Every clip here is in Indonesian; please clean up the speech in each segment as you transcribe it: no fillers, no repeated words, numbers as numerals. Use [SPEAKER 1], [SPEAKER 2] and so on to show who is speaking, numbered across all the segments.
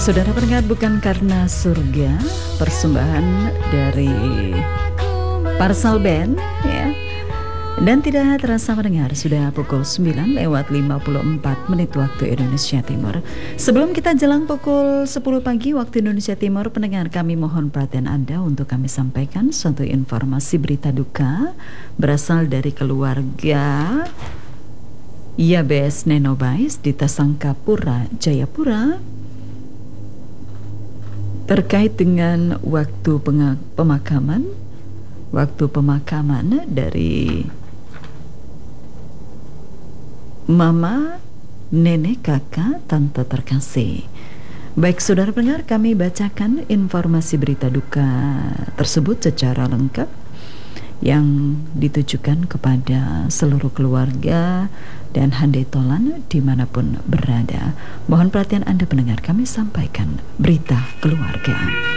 [SPEAKER 1] Saudara pendengar, bukan karena surga, persembahan dari Parsel Band ya. Dan tidak terasa mendengar sudah pukul 9:54 waktu Indonesia Timur. Sebelum kita jelang pukul 10 pagi waktu Indonesia Timur, pendengar, kami mohon perhatian Anda untuk kami sampaikan suatu informasi berita duka berasal dari keluarga Yabes Nenobais di Tasangkapura, Jayapura, terkait dengan waktu pemakaman dari mama, nenek, kakak, tante terkasih. Baik saudara pendengar, kami bacakan informasi berita duka tersebut secara lengkap yang ditujukan kepada seluruh keluarga dan handai tolan dimanapun berada. Mohon perhatian Anda pendengar, kami sampaikan berita keluarga.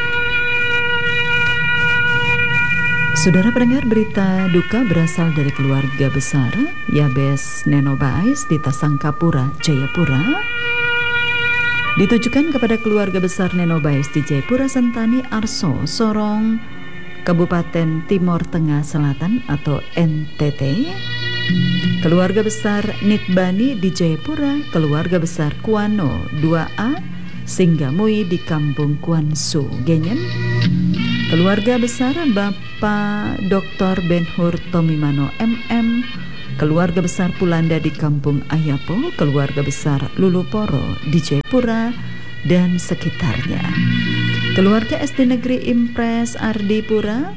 [SPEAKER 1] Saudara pendengar, berita duka berasal dari keluarga besar Yabes Nenobais di Tasangkapura, Jayapura. Ditujukan kepada keluarga besar Nenobais di Jayapura, Sentani, Arso, Sorong, Kabupaten Timor Tengah Selatan atau NTT. Keluarga besar Nitbani di Jayapura, keluarga besar Kuano 2A Singgamui di Kampung Kuansu, Genyen. Keluarga besar Bapak Dr. Benhur Tomimano MM, keluarga besar Pulanda di Kampung Ayapo, keluarga besar Luluporo di Jayapura dan sekitarnya. Keluarga SD Negeri Impres Ardipura,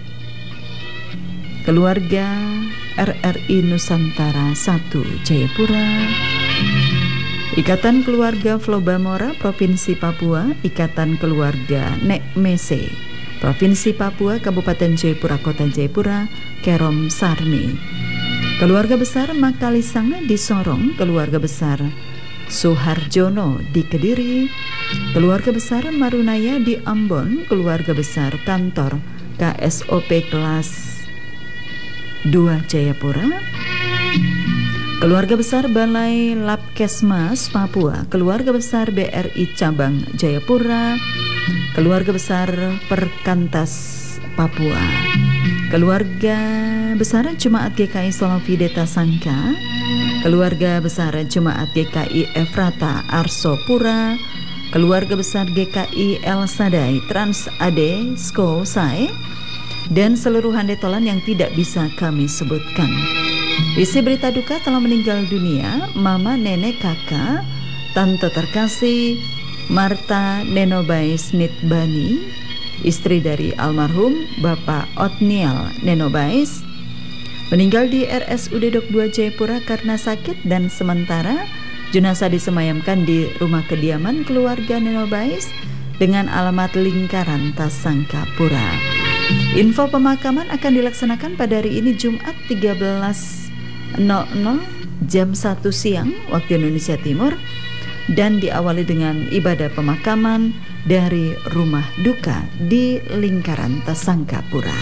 [SPEAKER 1] keluarga RRI Nusantara 1 Jayapura, Ikatan Keluarga Flobamora Provinsi Papua, Ikatan Keluarga Nek Mese Provinsi Papua, Kabupaten Jayapura, Kota Jayapura, Kerom Sarmi. Keluarga besar Makalisang di Sorong, keluarga besar Suharjono di Kediri, keluarga besar Marunaya di Ambon, keluarga besar kantor KSOP kelas 2 Jayapura, keluarga besar Balai Labkesmas Papua, keluarga besar BRI Cabang Jayapura, keluarga besar Perkantas Papua, keluarga besar Jemaat GKI Solofi Tasangka, keluarga besar Jemaat GKI Efrata Arso Pura, keluarga besar GKI El Sadai Trans Ade Sko Sae, dan seluruh handai tolan yang tidak bisa kami sebutkan. Isi berita duka: telah meninggal dunia mama, nenek, kakak, tante terkasih Marta Nenobais Nitbani, istri dari almarhum Bapak Otniel Nenobais, meninggal di RSUD Dok 2 Jayapura karena sakit, dan sementara jenazah disemayamkan di rumah kediaman keluarga Nenobais dengan alamat Lingkaran Tasangkapura. Info pemakaman akan dilaksanakan pada hari ini Jumat 13.00 jam 1 siang waktu Indonesia Timur, dan diawali dengan ibadah pemakaman dari rumah duka di Lingkaran Tasangkapura.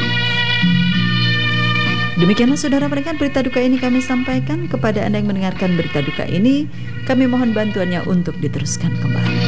[SPEAKER 1] Demikianlah saudara pendengar, berita duka ini kami sampaikan kepada Anda yang mendengarkan berita duka ini. Kami mohon bantuannya untuk diteruskan kembali.